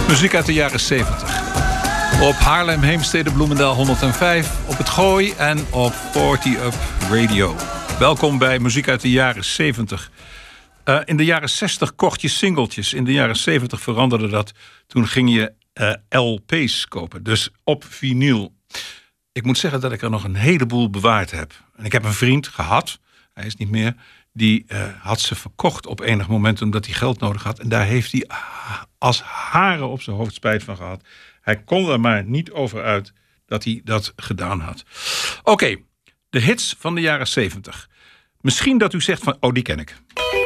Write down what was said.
Muziek uit de jaren 70. Op Haarlem, Heemstede, Bloemendaal 105, op het Gooi en op 40 Up Radio. Welkom bij Muziek uit de jaren 70. In de jaren 60 kocht je singeltjes. In de jaren 70 veranderde dat. Toen ging je LP's kopen, dus op vinyl. Ik moet zeggen dat ik er nog een heleboel bewaard heb. En ik heb een vriend gehad, hij is niet meer, die had ze verkocht op enig moment omdat hij geld nodig had. En daar heeft hij als haren op zijn hoofd spijt van gehad. Hij kon er maar niet over uit dat hij dat gedaan had. Oké, de hits van de jaren 70. Misschien dat u zegt van, oh, die ken ik.